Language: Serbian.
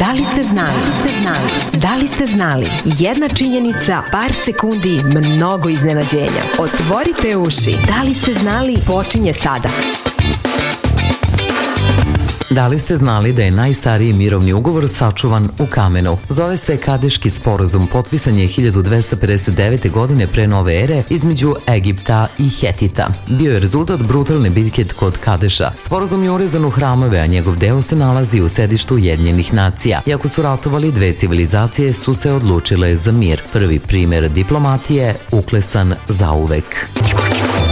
Da li ste znali? Da li ste znali? Jedna činjenica, par sekundi, mnogo iznenađenja. Otvorite uši. Da li ste znali? Počinje sada. Da li ste znali da je najstariji mirovni ugovor sačuvan u kamenu? Zove se Kadeški sporazum, potpisan je 1259. godine pre nove ere između Egipta i Hetita. Bio je rezultat brutalne bitke kod Kadeša. Sporazum je urezan u hramove, a njegov deo se nalazi u sedištu Ujedinjenih nacija. Iako su ratovali, dve civilizacije su se odlučile za mir. Prvi primer diplomatije, uklesan zauvek.